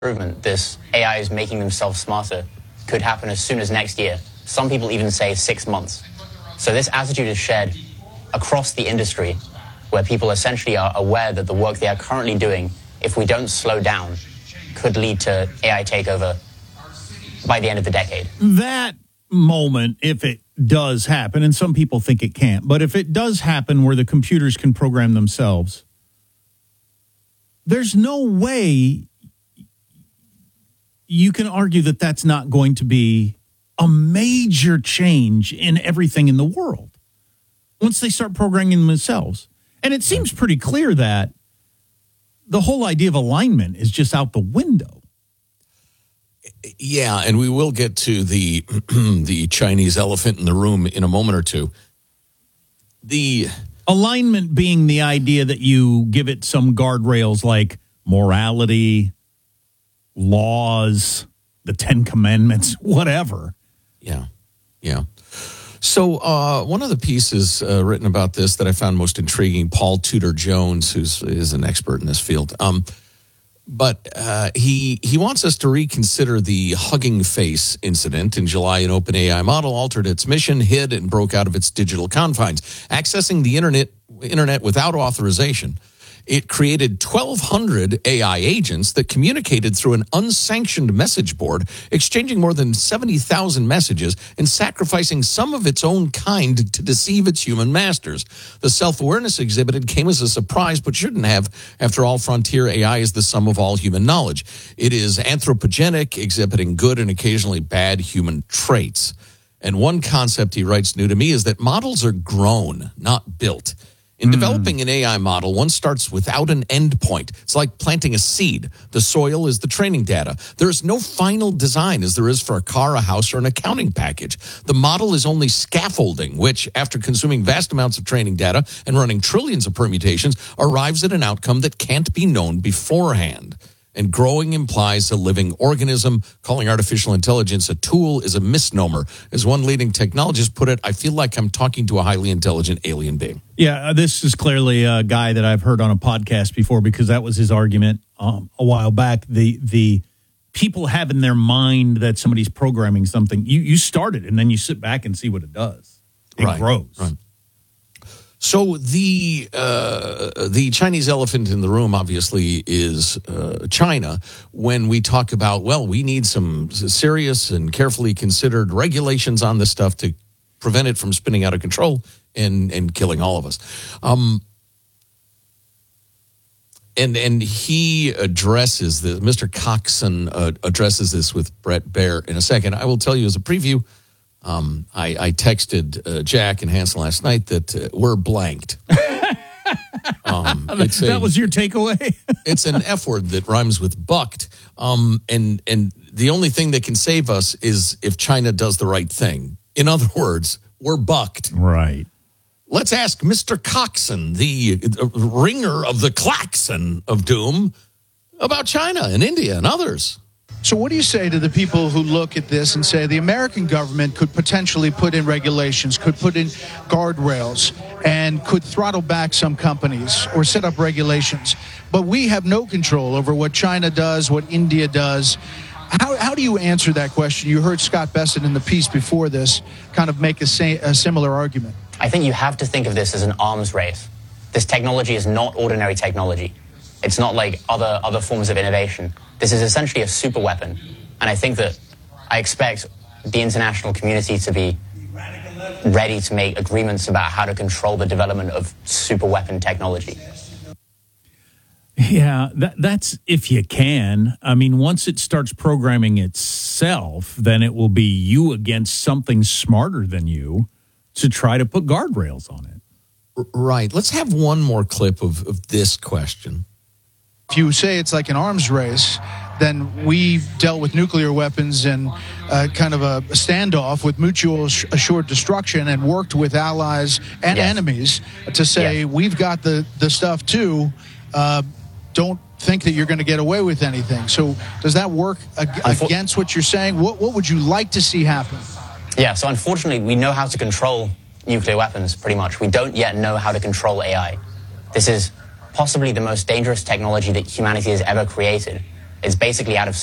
improvement, this AI is making themselves smarter, could happen as soon as next year. Some people even say 6 months. So this attitude is shared across the industry, where people essentially are aware that the work they are currently doing, if we don't slow down, could lead to AI takeover by the end of the decade. That moment, if it does happen, and some people think it can't, but if it does happen where the computers can program themselves, there's no way you can argue that that's not going to be a major change in everything in the world once they start programming themselves. And it seems pretty clear that the whole idea of alignment is just out the window. Yeah, and we will get to the the Chinese elephant in the room in a moment or two. The alignment being the idea that you give it some guardrails like morality, laws, the 10 Commandments, whatever. Yeah. So one of the pieces written about this that I found most intriguing, Paul Tudor Jones, who is an expert in this field, but he wants us to reconsider the Hugging Face incident. In July, an OpenAI model altered its mission, hid, and broke out of its digital confines, accessing the internet without authorization. It created 1,200 AI agents that communicated through an unsanctioned message board, exchanging more than 70,000 messages and sacrificing some of its own kind to deceive its human masters. The self-awareness exhibited came as a surprise, but shouldn't have. After all, frontier AI is the sum of all human knowledge. It is anthropogenic, exhibiting good and occasionally bad human traits. And one concept, he writes, new to me is that models are grown, not built. In developing an AI model, one starts without an end point. It's like planting a seed. The soil is the training data. There is no final design as there is for a car, a house, or an accounting package. The model is only scaffolding, which, after consuming vast amounts of training data and running trillions of permutations, arrives at an outcome that can't be known beforehand. And growing implies a living organism. Calling artificial intelligence a tool is a misnomer. As one leading technologist put it, I feel like I'm talking to a highly intelligent alien being. Yeah, this is clearly a guy that I've heard on a podcast before because that was his argument a while back. The people have in their mind that somebody's programming something. You start it, and then you sit back and see what it does. It grows. Right. So the Chinese elephant in the room, obviously, is China. When we talk about, well, we need some serious and carefully considered regulations on this stuff to prevent it from spinning out of control and killing all of us. And he addresses this, Mr. Coxon addresses this with Brett Baer in a second. I will tell you as a preview, I texted Jack and Hanson last night that we're blanked. That was your takeaway? It's an F word that rhymes with bucked. And the only thing that can save us is if China does the right thing. In other words, we're bucked. Right. Let's ask Mr. Coxon, the ringer of the klaxon of doom, about China and India and others. So what do you say to the people who look at this and say the American government could potentially put in regulations, could put in guardrails, and could throttle back some companies or set up regulations, but we have no control over what China does, what India does? How do you answer that question? You heard Scott Bessent in the piece before this kind of make a similar argument. I think you have to think of this as an arms race. This technology is not ordinary technology. It's not like other forms of innovation. This is essentially a super weapon. And I think that I expect the international community to be ready to make agreements about how to control the development of super weapon technology. Yeah, that's if you can. I mean, once it starts programming itself, then it will be you against something smarter than you to try to put guardrails on it. Right. Let's have one more clip of this question. If you say it's like an arms race, then we dealt with nuclear weapons and kind of a standoff with mutual assured destruction and worked with allies and enemies to say we've got the stuff too. Don't think that you're going to get away with anything. So does that work against what you're saying? What would you like to see happen? Yeah, so unfortunately, we know how to control nuclear weapons, pretty much. We don't yet know how to control AI. This is possibly the most dangerous technology that humanity has ever created. is basically out of